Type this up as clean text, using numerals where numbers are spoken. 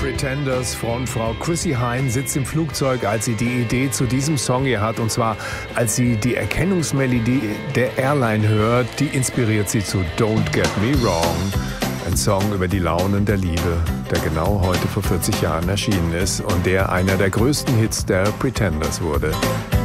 Pretenders. Frontfrau Chrissie Hynde sitzt im Flugzeug, als sie die Idee zu diesem Song hier hat. Und zwar, als sie die Erkennungsmelodie der Airline hört, die inspiriert sie zu Don't Get Me Wrong. Ein Song über die Launen der Liebe, der genau heute vor 40 Jahren erschienen ist und der einer der größten Hits der Pretenders wurde.